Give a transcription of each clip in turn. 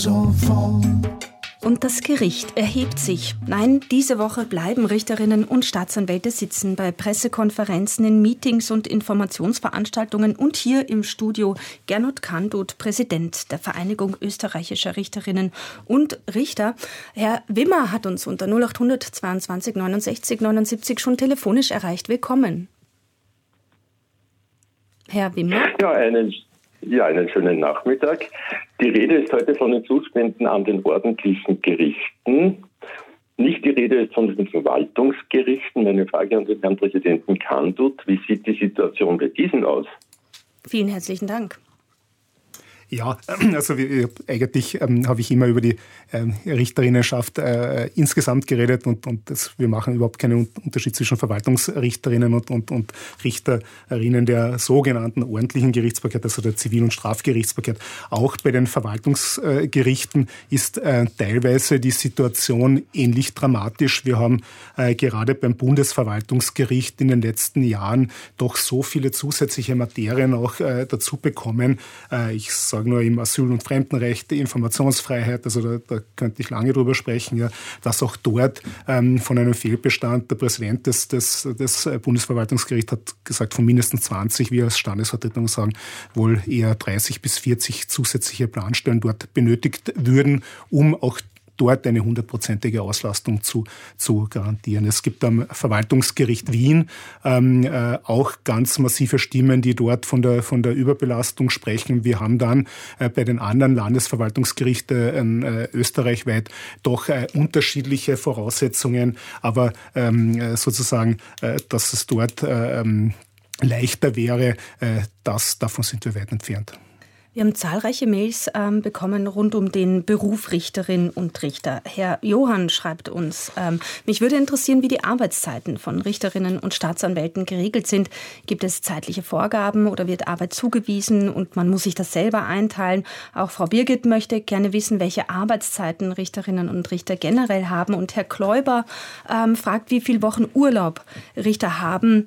Und das Gericht erhebt sich. Nein, diese Woche bleiben Richterinnen und Staatsanwälte sitzen bei Pressekonferenzen, in Meetings und Informationsveranstaltungen und hier im Studio Gernot Kandut, Präsident der Vereinigung österreichischer Richterinnen und Richter. Herr Wimmer hat uns unter 0800 22 69 79 schon telefonisch erreicht. Willkommen. Herr Wimmer? Ja, einen schönen Nachmittag. Die Rede ist heute von den Zuständen an den ordentlichen Gerichten. Nicht die Rede ist von den Verwaltungsgerichten. Meine Frage an den Herrn Präsidenten Kandut: Wie sieht die Situation bei diesen aus? Vielen herzlichen Dank. Ja, also eigentlich habe ich immer über die Richterinnenschaft insgesamt geredet und wir machen überhaupt keinen Unterschied zwischen Verwaltungsrichterinnen und Richterinnen der sogenannten ordentlichen Gerichtsbarkeit, also der Zivil- und Strafgerichtsbarkeit. Auch bei den Verwaltungsgerichten ist teilweise die Situation ähnlich dramatisch. Wir haben gerade beim Bundesverwaltungsgericht in den letzten Jahren doch so viele zusätzliche Materien auch dazu bekommen. Ich sage nur im Asyl- und Fremdenrecht, die Informationsfreiheit, also da könnte ich lange drüber sprechen, ja, dass auch dort von einem Fehlbestand, der Präsident des Bundesverwaltungsgerichts hat gesagt, von mindestens 20, wir als Standesvertretung sagen, wohl eher 30 bis 40 zusätzliche Planstellen dort benötigt würden, um auch dort eine 100%ige Auslastung zu garantieren. Es gibt am Verwaltungsgericht Wien auch ganz massive Stimmen, die dort von der Überbelastung sprechen. Wir haben dann bei den anderen Landesverwaltungsgerichten österreichweit doch unterschiedliche Voraussetzungen, aber sozusagen, dass es dort leichter wäre, davon sind wir weit entfernt. Wir haben zahlreiche Mails bekommen rund um den Beruf Richterin und Richter. Herr Johann schreibt uns, mich würde interessieren, wie die Arbeitszeiten von Richterinnen und Staatsanwälten geregelt sind. Gibt es zeitliche Vorgaben oder wird Arbeit zugewiesen und man muss sich das selber einteilen? Auch Frau Birgit möchte gerne wissen, welche Arbeitszeiten Richterinnen und Richter generell haben. Und Herr Kläuber fragt, wie viele Wochen Urlaub Richter haben.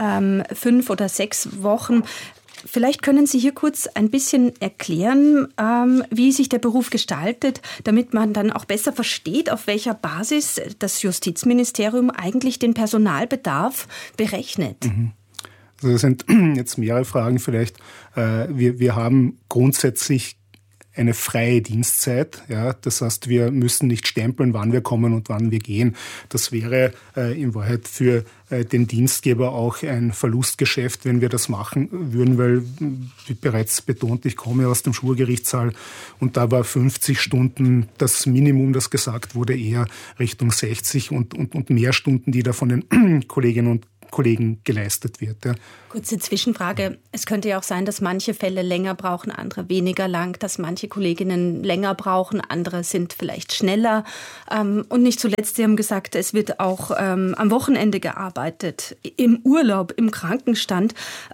5 oder 6 Wochen. Vielleicht können Sie hier kurz ein bisschen erklären, wie sich der Beruf gestaltet, damit man dann auch besser versteht, auf welcher Basis das Justizministerium eigentlich den Personalbedarf berechnet. Also das sind jetzt mehrere Fragen vielleicht. Wir haben grundsätzlich eine freie Dienstzeit. Ja, das heißt, wir müssen nicht stempeln, wann wir kommen und wann wir gehen. Das wäre in Wahrheit für den Dienstgeber auch ein Verlustgeschäft, wenn wir das machen würden, weil, wie bereits betont, ich komme aus dem Schwurgerichtssaal und da war 50 Stunden das Minimum, das gesagt wurde, eher Richtung 60 und mehr Stunden, die da von den Kolleginnen und Kollegen geleistet wird. Ja. Kurze Zwischenfrage. Es könnte ja auch sein, dass manche Fälle länger brauchen, andere weniger lang, dass manche Kolleginnen länger brauchen, andere sind vielleicht schneller. Und nicht zuletzt, Sie haben gesagt, es wird auch am Wochenende gearbeitet, im Urlaub, im Krankenstand.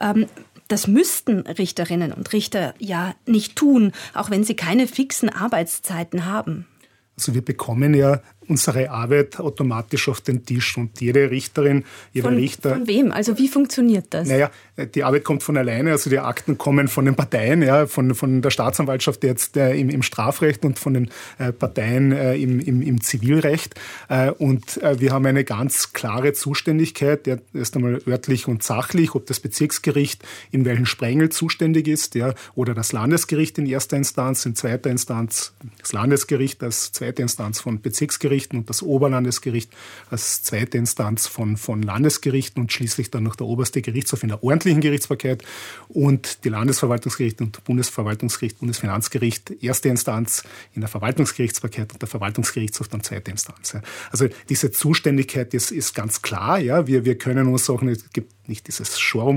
Das müssten Richterinnen und Richter ja nicht tun, auch wenn sie keine fixen Arbeitszeiten haben. Also wir bekommen ja unsere Arbeit automatisch auf den Tisch und jede Richterin, jeder Richter... Von wem? Also wie funktioniert das? Naja, die Arbeit kommt von alleine, also die Akten kommen von den Parteien, ja, von der Staatsanwaltschaft jetzt im Strafrecht und von den Parteien im Zivilrecht. Und wir haben eine ganz klare Zuständigkeit, erst einmal örtlich und sachlich, ob das Bezirksgericht in welchem Sprengel zuständig ist, ja, oder das Landesgericht in erster Instanz, in zweiter Instanz das Landesgericht als zweite Instanz von Bezirksgerichten und das Oberlandesgericht als zweite Instanz von Landesgerichten und schließlich dann noch der oberste Gerichtshof in der ordentlichen Gerichtsbarkeit und die Landesverwaltungsgerichte und Bundesverwaltungsgericht, Bundesfinanzgericht erste Instanz in der Verwaltungsgerichtsbarkeit und der Verwaltungsgerichtshof dann zweite Instanz. Ja. Also diese Zuständigkeit ist ganz klar. Ja. Wir können uns auch nicht, es gibt nicht dieses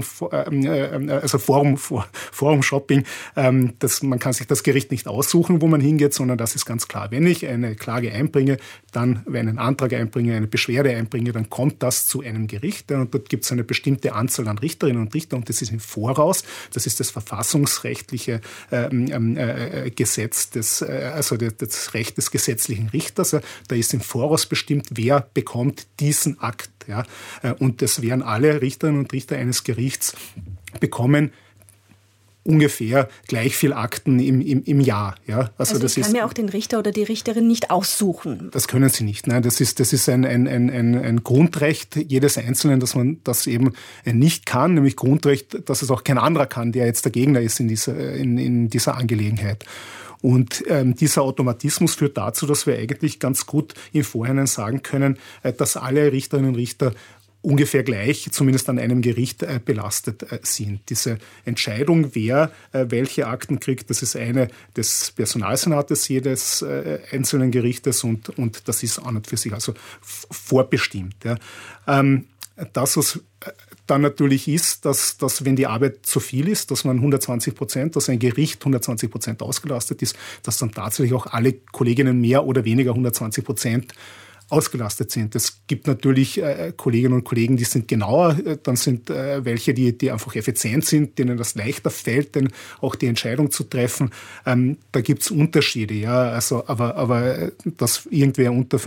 Forum-Shopping, man kann sich das Gericht nicht aussuchen, wo man hingeht, sondern das ist ganz klar. Wenn ich eine Klage einbringe, dann, wenn einen Antrag einbringe, eine Beschwerde einbringe, dann kommt das zu einem Gericht und dort gibt es eine bestimmte Anzahl an Richterinnen und Richter und das ist im Voraus, das ist das verfassungsrechtliche Gesetz, das Recht des gesetzlichen Richters. Da ist im Voraus bestimmt, wer bekommt diesen Akt. Ja? Und das werden alle Richterinnen und Richter eines Gerichts bekommen ungefähr gleich viel Akten im Jahr. Ja? Also ich kann mir auch den Richter oder die Richterin nicht aussuchen. Das können Sie nicht. Nein, das ist ein Grundrecht jedes Einzelnen, dass man das eben nicht kann, nämlich Grundrecht, dass es auch kein anderer kann, der jetzt der Gegner ist in dieser Angelegenheit. Und dieser Automatismus führt dazu, dass wir eigentlich ganz gut im Vorhinein sagen können, dass alle Richterinnen und Richter ungefähr gleich, zumindest an einem Gericht, belastet sind. Diese Entscheidung, wer welche Akten kriegt, das ist eine des Personalsenates jedes einzelnen Gerichtes und das ist an und für sich also vorbestimmt. Ja. Das, was dann natürlich ist, dass wenn die Arbeit zu viel ist, dass man 120%, dass ein Gericht 120% ausgelastet ist, dass dann tatsächlich auch alle Kolleginnen mehr oder weniger 120% ausgelastet sind. Es gibt natürlich Kolleginnen und Kollegen, die sind genauer, dann sind welche, die einfach effizient sind, denen das leichter fällt, denn auch die Entscheidung zu treffen. Da gibt es Unterschiede, ja, also aber dass irgendwer unter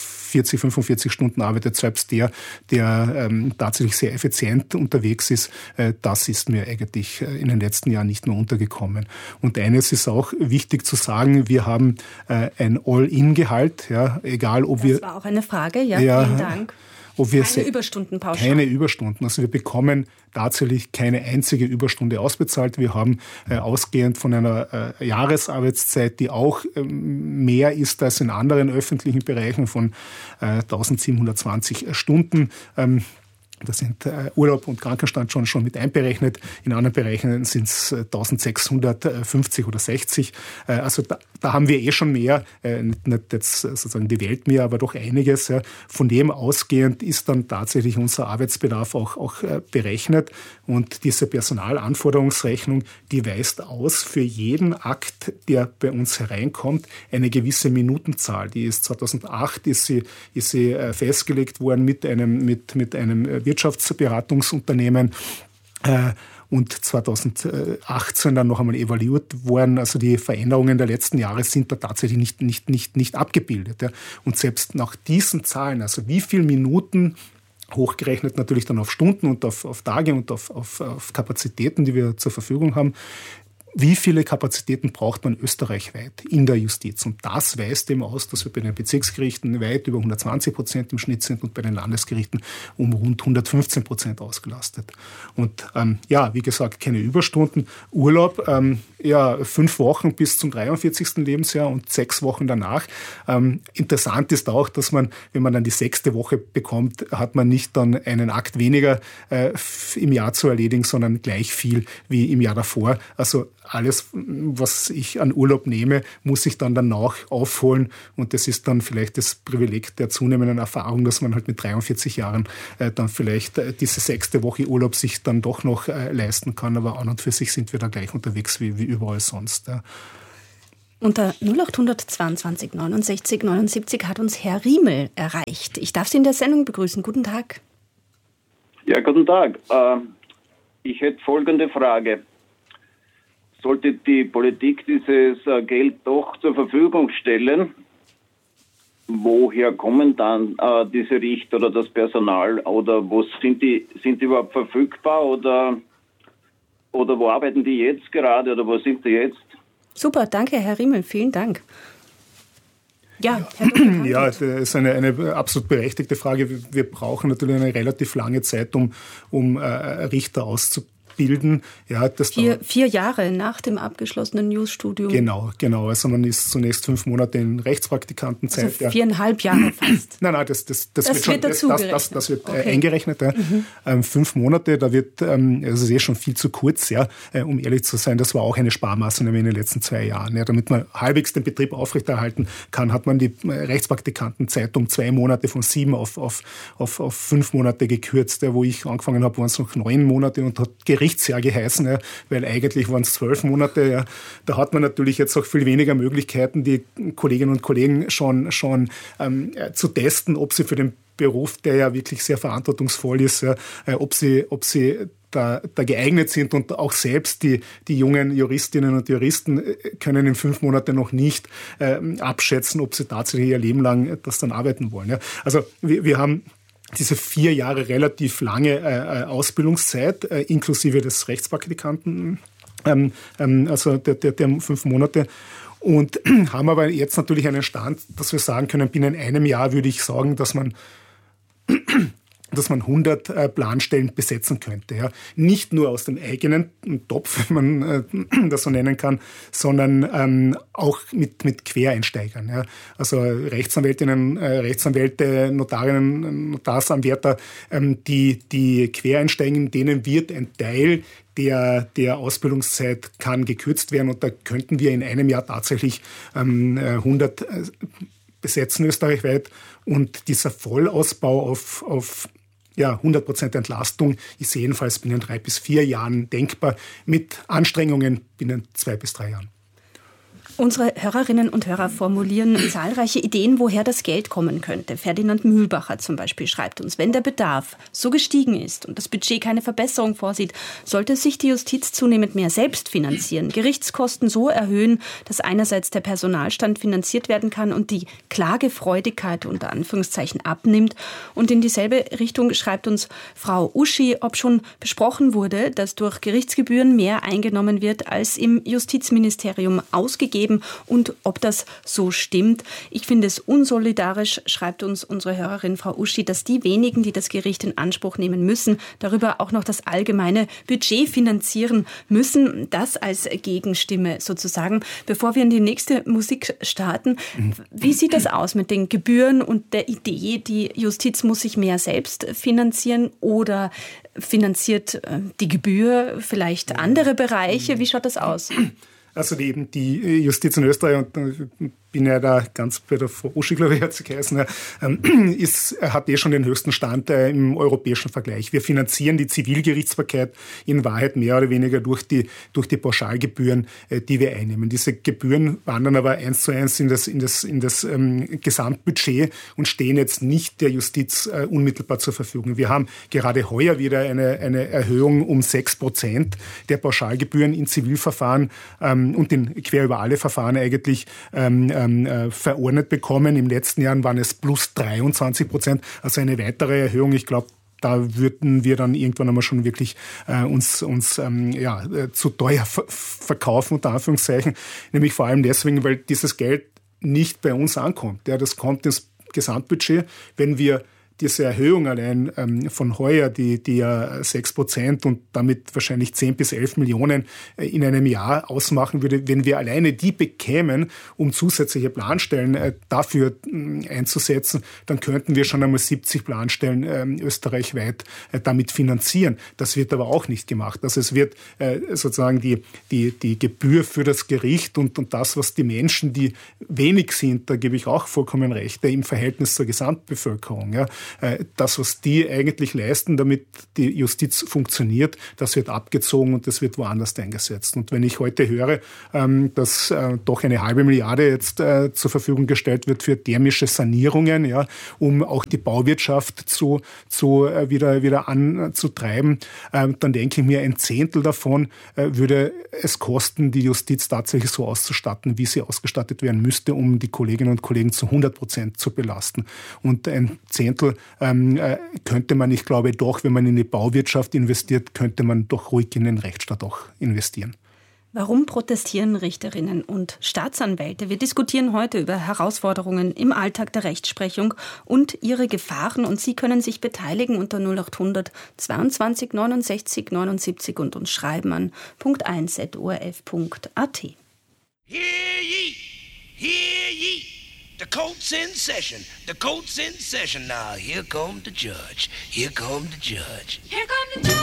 45 Stunden arbeitet, selbst der tatsächlich sehr effizient unterwegs ist, das ist mir eigentlich in den letzten Jahren nicht mehr untergekommen. Und eines ist auch wichtig zu sagen, wir haben ein All-In-Gehalt, ja, egal ob wir... Das war auch eine Frage, ja, vielen Dank. Keine Überstundenpauschale. Keine Überstunden. Also wir bekommen tatsächlich keine einzige Überstunde ausbezahlt. Wir haben ausgehend von einer Jahresarbeitszeit, die auch mehr ist als in anderen öffentlichen Bereichen von 1720 Stunden. Da sind Urlaub und Krankenstand schon mit einberechnet. In anderen Bereichen sind es 1650 oder 60. Also da haben wir schon mehr, nicht jetzt sozusagen die Welt mehr, aber doch einiges. Von dem ausgehend ist dann tatsächlich unser Arbeitsbedarf auch berechnet. Und diese Personalanforderungsrechnung, die weist aus für jeden Akt, der bei uns hereinkommt, eine gewisse Minutenzahl. Die ist 2008 ist sie festgelegt worden mit einem Wirtschaftsberatungsunternehmen und 2018 dann noch einmal evaluiert worden. Also die Veränderungen der letzten Jahre sind da tatsächlich nicht abgebildet. Ja. Und selbst nach diesen Zahlen, also wie viele Minuten hochgerechnet natürlich dann auf Stunden und auf Tage und auf Kapazitäten, die wir zur Verfügung haben, wie viele Kapazitäten braucht man österreichweit in der Justiz? Und das weist eben aus, dass wir bei den Bezirksgerichten weit über 120% im Schnitt sind und bei den Landesgerichten um rund 115% ausgelastet. Und wie gesagt, keine Überstunden. Urlaub, 5 Wochen bis zum 43. Lebensjahr und 6 Wochen danach. Interessant ist auch, dass man, wenn man dann die 6. Woche bekommt, hat man nicht dann einen Akt weniger im Jahr zu erledigen, sondern gleich viel wie im Jahr davor. Also alles, was ich an Urlaub nehme, muss ich dann danach aufholen. Und das ist dann vielleicht das Privileg der zunehmenden Erfahrung, dass man halt mit 43 Jahren dann vielleicht diese 6. Woche Urlaub sich dann doch noch leisten kann. Aber an und für sich sind wir da gleich unterwegs wie überall sonst. Ja. Unter 0822 69 79 hat uns Herr Riemel erreicht. Ich darf Sie in der Sendung begrüßen. Guten Tag. Ja, guten Tag. Ich hätte folgende Frage. Sollte die Politik dieses Geld doch zur Verfügung stellen, woher kommen dann diese Richter oder das Personal? Oder wo sind die überhaupt verfügbar? Oder wo arbeiten die jetzt gerade? Oder wo sind die jetzt? Super, danke, Herr Riemel. Vielen Dank. Ja, das ist eine absolut berechtigte Frage. Wir brauchen natürlich eine relativ lange Zeit, um Richter auszubilden. Ja, das 4 Jahre nach dem abgeschlossenen Newsstudium. Genau. Also man ist zunächst 5 Monate in Rechtspraktikantenzeit. Also 4,5 Jahre fast. Nein, das wird eingerechnet. Ja. 5 Monate, da wird, das ist schon viel zu kurz, ja, um ehrlich zu sein. Das war auch eine Sparmaßnahme in den letzten 2 Jahren. Ja. Damit man halbwegs den Betrieb aufrechterhalten kann, hat man die Rechtspraktikantenzeit um 2 Monate von 7 auf 5 Monate gekürzt. Ja. Wo ich angefangen habe, waren es noch 9 Monate und hat Gerichtsjahr geheißen, ja, weil eigentlich waren es 12 Monate. Ja. Da hat man natürlich jetzt auch viel weniger Möglichkeiten, die Kolleginnen und Kollegen schon zu testen, ob sie für den Beruf, der ja wirklich sehr verantwortungsvoll ist, ja, ob sie da geeignet sind, und auch selbst die jungen Juristinnen und Juristen können in 5 Monaten noch nicht abschätzen, ob sie tatsächlich ihr Leben lang das dann arbeiten wollen. Ja. Also wir haben diese 4 Jahre relativ lange Ausbildungszeit, inklusive des Rechtspraktikanten also der 5 Monate. Und haben aber jetzt natürlich einen Stand, dass wir sagen können, binnen einem Jahr würde ich sagen, dass man 100 Planstellen besetzen könnte. Ja. Nicht nur aus dem eigenen Topf, wenn man das so nennen kann, sondern auch mit Quereinsteigern. Ja. Also Rechtsanwältinnen, Rechtsanwälte, Notarinnen, Notarsanwärter, die Quereinsteigen, denen wird ein Teil der Ausbildungszeit kann gekürzt werden und da könnten wir in einem Jahr tatsächlich 100 besetzen österreichweit und dieser Vollausbau auf 100% Entlastung ist jedenfalls binnen 3 bis 4 Jahren denkbar, mit Anstrengungen binnen 2 bis 3 Jahren. Unsere Hörerinnen und Hörer formulieren zahlreiche Ideen, woher das Geld kommen könnte. Ferdinand Mühlbacher zum Beispiel schreibt uns, wenn der Bedarf so gestiegen ist und das Budget keine Verbesserung vorsieht, sollte sich die Justiz zunehmend mehr selbst finanzieren, Gerichtskosten so erhöhen, dass einerseits der Personalstand finanziert werden kann und die Klagefreudigkeit unter Anführungszeichen abnimmt. Und in dieselbe Richtung schreibt uns Frau Uschi, ob schon besprochen wurde, dass durch Gerichtsgebühren mehr eingenommen wird, als im Justizministerium ausgegeben und ob das so stimmt. Ich finde es unsolidarisch, schreibt uns unsere Hörerin Frau Uschi, dass die wenigen, die das Gericht in Anspruch nehmen müssen, darüber auch noch das allgemeine Budget finanzieren müssen. Das als Gegenstimme sozusagen. Bevor wir in die nächste Musik starten, wie sieht das aus mit den Gebühren und der Idee, die Justiz muss sich mehr selbst finanzieren oder finanziert die Gebühr vielleicht andere Bereiche? Wie schaut das aus? Also die Justiz in Österreich, und ich bin ja da ganz bei der Frau Uschi, glaube ich, hat sie geheißen, hat schon den höchsten Stand im europäischen Vergleich. Wir finanzieren die Zivilgerichtsbarkeit in Wahrheit mehr oder weniger durch die Pauschalgebühren, die wir einnehmen. Diese Gebühren wandern aber 1:1 in das Gesamtbudget und stehen jetzt nicht der Justiz unmittelbar zur Verfügung. Wir haben gerade heuer wieder eine Erhöhung um 6% der Pauschalgebühren in Zivilverfahren und in quer über alle Verfahren eigentlich verordnet bekommen. Im letzten Jahr waren es plus 23%, also eine weitere Erhöhung. Ich glaube, da würden wir dann irgendwann einmal schon wirklich uns zu teuer verkaufen, unter Anführungszeichen. Nämlich vor allem deswegen, weil dieses Geld nicht bei uns ankommt. Ja, das kommt ins Gesamtbudget. Wenn wir diese Erhöhung allein von heuer, die ja 6% und damit wahrscheinlich 10 bis 11 Millionen in einem Jahr ausmachen würde, wenn wir alleine die bekämen, um zusätzliche Planstellen dafür einzusetzen, dann könnten wir schon einmal 70 Planstellen österreichweit damit finanzieren. Das wird aber auch nicht gemacht. Also es wird sozusagen die Gebühr für das Gericht und das, was die Menschen, die wenig sind, da gebe ich auch vollkommen recht, im Verhältnis zur Gesamtbevölkerung, ja, das, was die eigentlich leisten, damit die Justiz funktioniert, das wird abgezogen und das wird woanders eingesetzt. Und wenn ich heute höre, dass doch eine halbe Milliarde jetzt zur Verfügung gestellt wird für thermische Sanierungen, ja, um auch die Bauwirtschaft wieder anzutreiben, dann denke ich mir, ein Zehntel davon würde es kosten, die Justiz tatsächlich so auszustatten, wie sie ausgestattet werden müsste, um die Kolleginnen und Kollegen zu 100% zu belasten. Und ein Zehntel könnte man, ich glaube doch, wenn man in die Bauwirtschaft investiert, könnte man doch ruhig in den Rechtsstaat auch investieren. Warum protestieren Richterinnen und Staatsanwälte? Wir diskutieren heute über Herausforderungen im Alltag der Rechtsprechung und ihre Gefahren. Und Sie können sich beteiligen unter 0800 22 69 79 und uns schreiben an punkt1@orf.at. Hear ye, hear ye. The court's in session. The court's in session. Now, here come the judge. Here come the judge. Here come the judge.